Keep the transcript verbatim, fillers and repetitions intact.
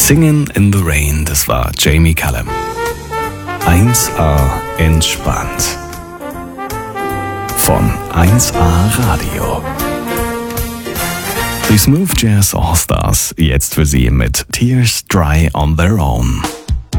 Singin' in the Rain, das war Jamie Cullum. eins A entspannt. Von eins A Radio. Die Smooth Jazz All Stars, jetzt für Sie mit Tears Dry on Their Own.